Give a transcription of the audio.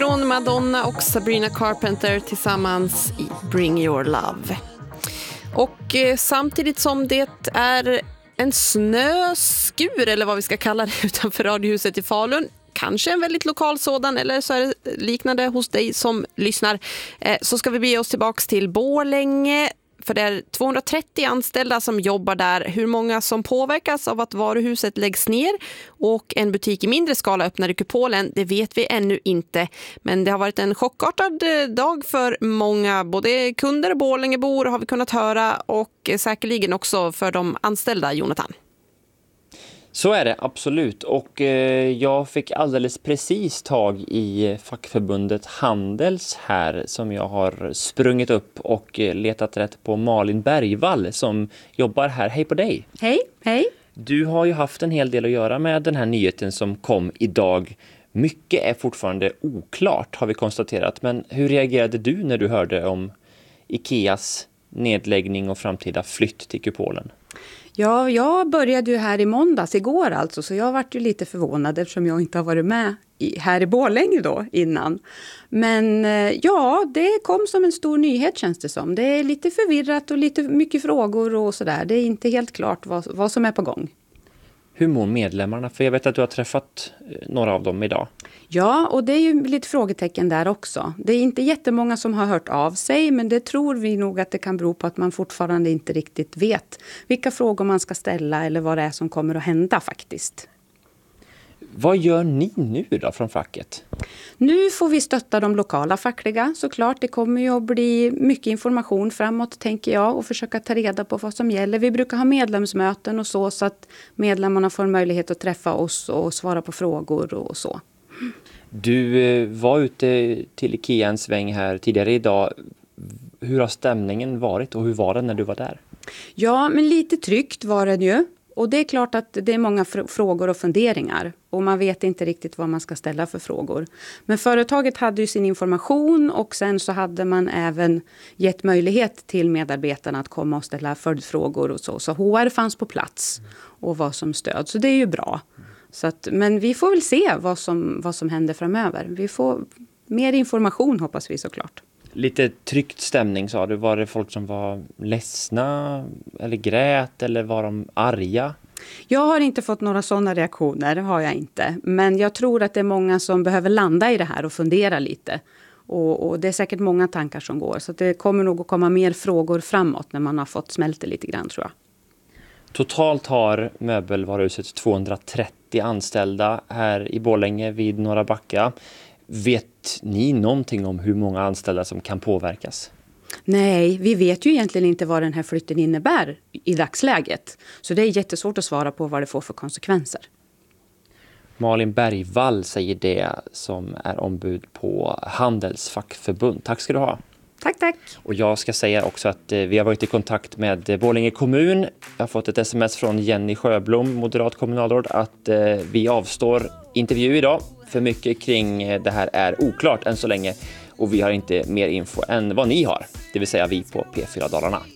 från Madonna och Sabrina Carpenter tillsammans i Bring Your Love. Och samtidigt som det är en snöskur eller vad vi ska kalla det utanför Radiohuset i Falun, kanske en väldigt lokal sådan eller så är det liknande hos dig som lyssnar, så ska vi bege oss tillbaks till Borlänge. För det är 230 anställda som jobbar där. Hur många som påverkas av att varuhuset läggs ner och en butik i mindre skala öppnar i kupolen, det vet vi ännu inte. Men det har varit en chockartad dag för många, både kunder och Borlängebor har vi kunnat höra, och säkerligen också för de anställda, Jonathan. Så är det absolut, och jag fick alldeles precis tag i fackförbundet Handels här som jag har sprungit upp och letat rätt på Malin Bergvall som jobbar här. Hej på dig! Hej, hej! Du har ju haft en hel del att göra med den här nyheten som kom idag. Mycket är fortfarande oklart har vi konstaterat, men hur reagerade du när du hörde om Ikeas nedläggning och framtida flytt till kupolen? Ja, jag började ju här i måndags, igår alltså, så jag varit ju lite förvånad eftersom jag inte har varit med här i Borlänge då innan. Men ja, det kom som en stor nyhet känns det som. Det är lite förvirrat och lite mycket frågor och sådär. Det är inte helt klart vad som är på gång. Hur mår medlemmarna? För jag vet att du har träffat några av dem idag. Ja, och det är ju lite frågetecken där också. Det är inte jättemånga som har hört av sig, men det tror vi nog att det kan bero på att man fortfarande inte riktigt vet vilka frågor man ska ställa eller vad det är som kommer att hända faktiskt. Vad gör ni nu då från facket? Nu får vi stötta de lokala fackliga såklart. Det kommer ju att bli mycket information framåt tänker jag och försöka ta reda på vad som gäller. Vi brukar ha medlemsmöten och så att medlemmarna får möjlighet att träffa oss och svara på frågor och så. Du var ute till Ikea en sväng här tidigare idag. Hur har stämningen varit och hur var det när du var där? Ja, men lite tryggt var det ju. Och det är klart att det är många frågor och funderingar. Och man vet inte riktigt vad man ska ställa för frågor. Men företaget hade ju sin information och sen så hade man även gett möjlighet till medarbetarna att komma och ställa följdfrågor och så. Så HR fanns på plats och var som stöd. Så det är ju bra. Så att, men vi får väl se vad som händer framöver. Vi får mer information hoppas vi såklart. Lite tryckt stämning sa du. Var det folk som var ledsna eller grät eller var de arga? Jag har inte fått några sådana reaktioner, har jag inte. Men jag tror att det är många som behöver landa i det här och fundera lite. Och det är säkert många tankar som går. Så det kommer nog att komma mer frågor framåt när man har fått smälta lite grann tror jag. Totalt har möbelvaruhuset 230 anställda här i Borlänge vid Norra Backa. Vet ni någonting om hur många anställda som kan påverkas? Nej, vi vet ju egentligen inte vad den här flytten innebär i dagsläget. Så det är jättesvårt att svara på vad det får för konsekvenser. Malin Bergvall säger det som är ombud på Handels fackförbund. Tack ska du ha. Tack. Och jag ska säga också att vi har varit i kontakt med Borlänge kommun. Jag har fått ett sms från Jenny Sjöblom, moderat kommunalråd, att vi avstår intervju idag. För mycket kring det här är oklart än så länge och vi har inte mer info än vad ni har, det vill säga vi på P4 Dalarna.